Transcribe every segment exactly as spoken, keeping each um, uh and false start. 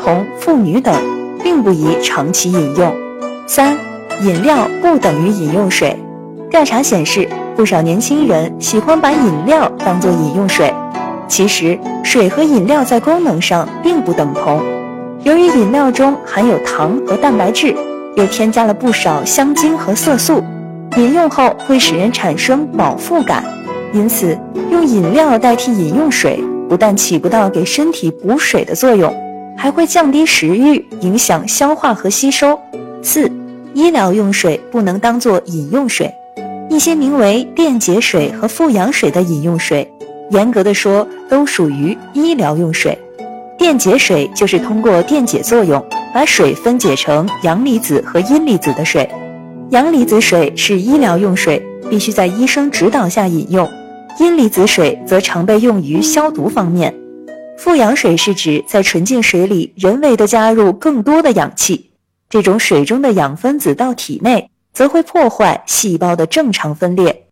童、妇女等，并不宜长期饮用。三、饮料不等于饮用水。调查显示，不少年轻人喜欢把饮料当作饮用水。其实，水和饮料在功能上并不等同。由于饮料中含有糖和蛋白质，又添加了不少香精和色素，饮用后会使人产生饱腹感。因此，用饮料代替饮用水，不但起不到给身体补水的作用，还会降低食欲，影响消化和吸收。四、医疗用水不能当作饮用水。一些名为电解水和富氧水的饮用水，严格的说，都属于医疗用水。电解水就是通过电解作用，把水分解成阳离子和阴离子的水。阳离子水是医疗用水，必须在医生指导下饮用。阴离子水则常被用于消毒方面。富氧水是指在纯净水里人为的加入更多的氧气，这种水中的氧分子到体内，则会破坏细胞的正常分裂。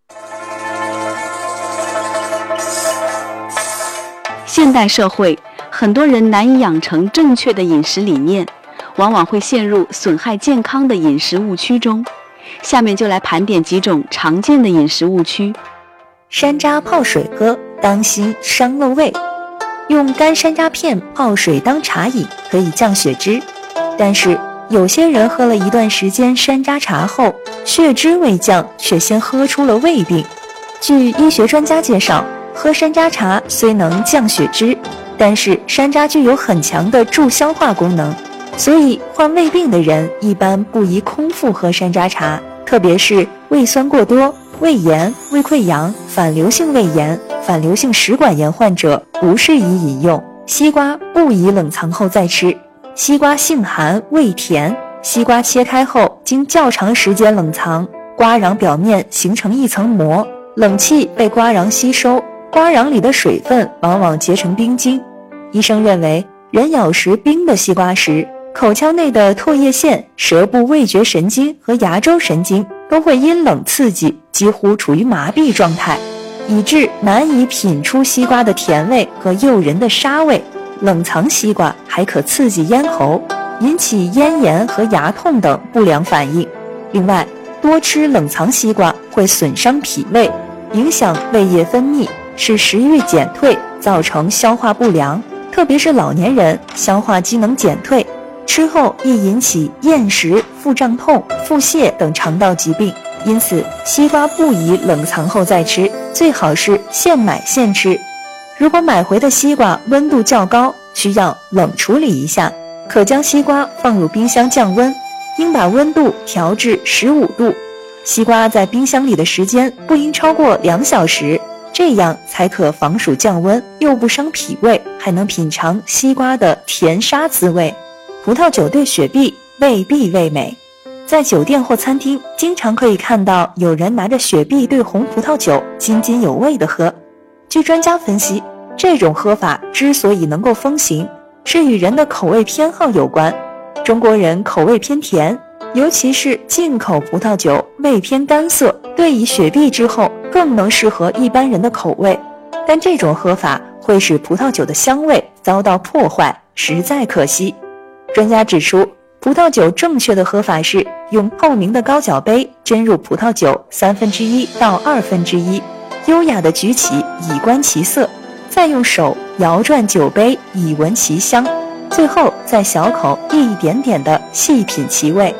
现代社会，很多人难以养成正确的饮食理念，往往会陷入损害健康的饮食误区中。下面就来盘点几种常见的饮食误区。 山楂泡水喝，当心伤了胃。用干山楂片泡水当茶饮，可以降血脂，但是有些人喝了一段时间山楂茶后，血脂未降，却先喝出了胃病。据医学专家介绍，喝山楂茶虽能降血脂，但是山楂具有很强的助消化功能，所以患胃病的人一般不宜空腹喝山楂茶，特别是胃酸过多、胃炎、胃溃疡、反流性胃炎、反流性食管炎患者不适宜饮用。西瓜不宜冷藏后再吃，西瓜性寒味甜，西瓜切开后经较长时间冷藏，瓜瓤表面形成一层膜，冷气被瓜瓤吸收，瓜瓤里的水分往往结成冰晶。医生认为，人咬食冰的西瓜时，口腔内的唾液腺、舌部味觉神经和牙周神经都会因冷刺激几乎处于麻痹状态，以致难以品出西瓜的甜味和诱人的沙味。冷藏西瓜还可刺激咽喉，引起咽炎和牙痛等不良反应。另外，多吃冷藏西瓜会损伤脾胃，影响胃液分泌，使食欲减退，造成消化不良，特别是老年人消化机能减退，吃后易引起厌食、腹胀痛、腹泻等肠道疾病。因此，西瓜不宜冷藏后再吃，最好是现买现吃。如果买回的西瓜温度较高，需要冷处理一下，可将西瓜放入冰箱降温，应把温度调至十五度。西瓜在冰箱里的时间不应超过两小时，这样才可防暑降温，又不伤脾胃，还能品尝西瓜的甜沙滋味。葡萄酒兑雪碧未必味美。在酒店或餐厅，经常可以看到有人拿着雪碧兑红葡萄酒，津津有味地喝。据专家分析，这种喝法之所以能够风行，是与人的口味偏好有关。中国人口味偏甜，尤其是进口葡萄酒味偏干涩，兑以雪碧之后更能适合一般人的口味。但这种喝法会使葡萄酒的香味遭到破坏，实在可惜。专家指出，葡萄酒正确的喝法是用透明的高脚杯斟入葡萄酒三分之一到二分之一，优雅地举起以观其色，再用手摇转酒杯以闻其香，最后再小口一点点地细品其味。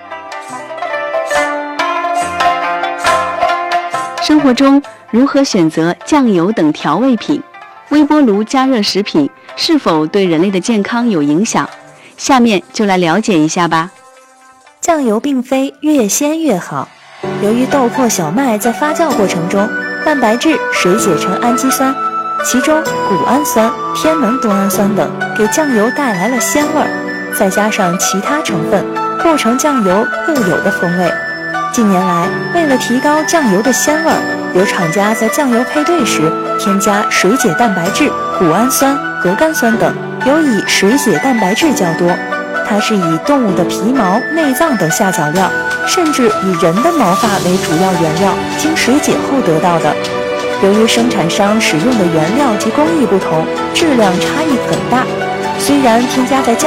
生活中如何选择酱油等调味品？微波炉加热食品是否对人类的健康有影响？下面就来了解一下吧。 酱油并非越鲜越好，由于豆粕小麦在发酵过程中，蛋白质水解成氨基酸，其中谷氨酸、天能多氨酸等给酱油带来了鲜味儿，再加上其他成分，构成酱油固有的风味。近年来，为了提高酱油的鲜味儿，有厂家在酱油配对时添加水解蛋白质、谷氨酸、核苷酸等，尤以水解蛋白质较多。它是以动物的皮毛、内脏等下脚料，甚至以人的毛发为主要原料，经水解后得到的。由于生产商使用的原料及工艺不同，质量差异很大。虽然添加在酱